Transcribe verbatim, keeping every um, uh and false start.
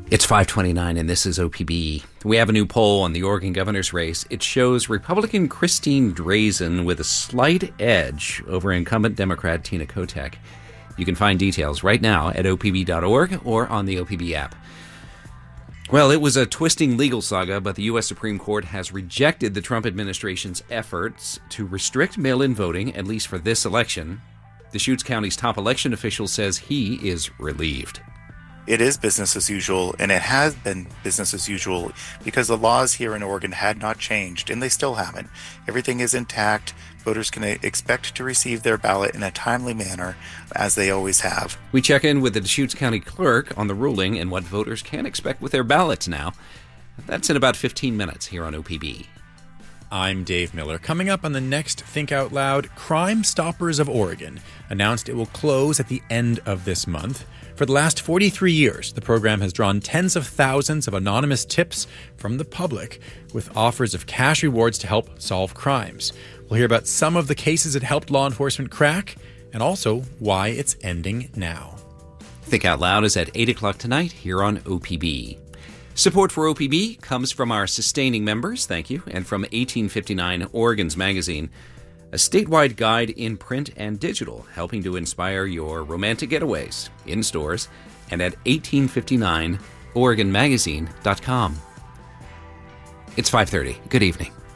It's five twenty-nine, and this is O P B. We have a new poll on the Oregon governor's race. It shows Republican Christine Drazan with a slight edge over incumbent Democrat Tina Kotek. You can find details right now at O P B dot org or on the O P B app. Well, it was a twisting legal saga, but the U S Supreme Court has rejected the Trump administration's efforts to restrict mail-in voting, at least for this election. Deschutes County's top election official says he is relieved. It is business as usual, and it has been business as usual because the laws here in Oregon had not changed, and they still haven't. Everything is intact. Voters can expect to receive their ballot in a timely manner, as they always have. We check in with the Deschutes County clerk on the ruling and what voters can expect with their ballots now. That's in about fifteen minutes here on O P B. I'm Dave Miller. Coming up on the next Think Out Loud, Crime Stoppers of Oregon announced it will close at the end of this month. For the last forty-three years, the program has drawn tens of thousands of anonymous tips from the public with offers of cash rewards to help solve crimes. We'll hear about some of the cases it helped law enforcement crack and also why it's ending now. Think Out Loud is at eight o'clock tonight here on O P B. Support for O P B comes from our sustaining members, thank you, and from eighteen fifty-nine Oregon's Magazine, a statewide guide in print and digital, helping to inspire your romantic getaways in stores and at eighteen fifty-nine oregon magazine dot com. It's five thirty. Good evening.